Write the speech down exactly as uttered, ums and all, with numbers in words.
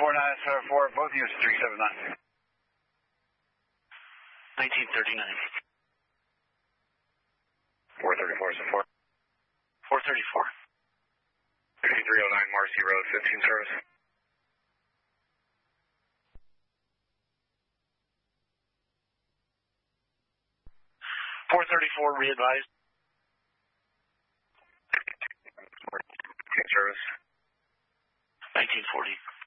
four nine seven four, both units three seven nine. nineteen thirty-nine. four thirty-four, so four. four thirty-four. fifty-three oh nine Marcy Road, fifteen service. four thirty-four, re-advised. fifteen service. nineteen forty.